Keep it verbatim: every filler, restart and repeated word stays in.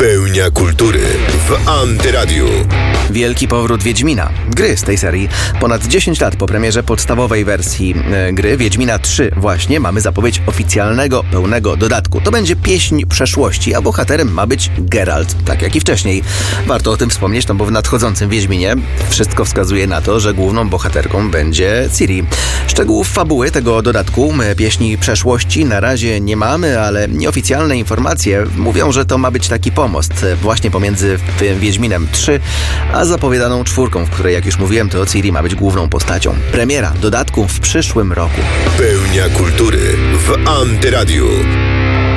Pełnia kultury w Antyradiu. Wielki powrót Wiedźmina. Gry z tej serii. Ponad dziesięć lat po premierze podstawowej wersji e, gry Wiedźmina trzy właśnie mamy zapowiedź oficjalnego, pełnego dodatku. To będzie pieśń przeszłości, a bohaterem ma być Geralt, tak jak i wcześniej. Warto o tym wspomnieć, no bo w nadchodzącym Wiedźminie wszystko wskazuje na to, że główną bohaterką będzie Ciri. Szczegółów fabuły tego dodatku, e, pieśni przeszłości na razie nie mamy, ale nieoficjalne informacje mówią, że to ma być taki pomost e, właśnie pomiędzy Wiedźminem trzy a zapowiadaną czwórką, w której, jak już mówiłem, to Ciri ma być główną postacią. Premiera dodatku w przyszłym roku. Pełnia kultury w Antyradiu.